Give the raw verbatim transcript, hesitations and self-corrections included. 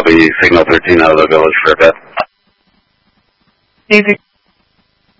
be signal thirteen out of the village for a bit. Easy.